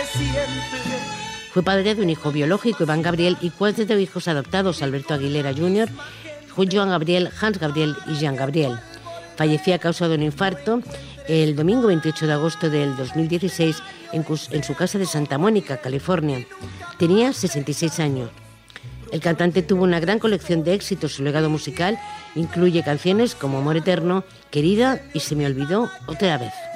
Fue padre de un hijo biológico, Iván Gabriel, y 4 hijos adoptados, Alberto Aguilera Jr., Joan Gabriel, Hans Gabriel y Jean Gabriel. Falleció a causa de un infarto el domingo 28 de agosto del 2016 en su casa de Santa Mónica, California. Tenía 66 años. El cantante tuvo una gran colección de éxitos. Su legado musical incluye canciones como Amor Eterno, Querida y Se me olvidó otra vez.